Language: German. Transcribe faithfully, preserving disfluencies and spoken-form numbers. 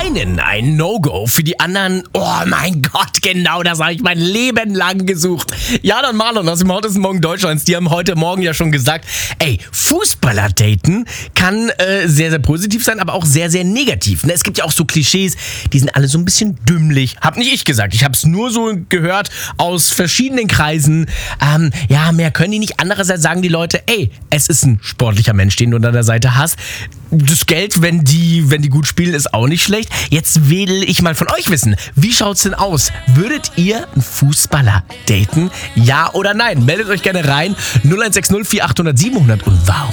einen ein No-Go, für die anderen, oh mein Gott, genau das habe ich mein Leben lang gesucht. Jan und Marlon aus dem Hottesten Morgen Deutschlands, die haben heute Morgen ja schon gesagt, ey, Fußballer daten kann äh, sehr, sehr positiv sein, aber auch sehr, sehr negativ. Ne? Es gibt ja auch so Klischees, die sind alle so ein bisschen dümmlich. Hab nicht ich gesagt, ich habe es nur so gehört aus verschiedenen Kreisen. Ähm, ja, mehr können die nicht. Andererseits sagen die Leute, ey, es ist ein sportlicher Mensch, den du an der Seite hast. Das Geld, wenn die, wenn die gut spielen, ist auch nicht schlecht. Jetzt will ich mal von euch wissen, wie schaut's denn aus? Würdet ihr einen Fußballer daten? Ja oder nein? Meldet euch gerne rein. null eins sechs null vier acht null null sieben null null und wow.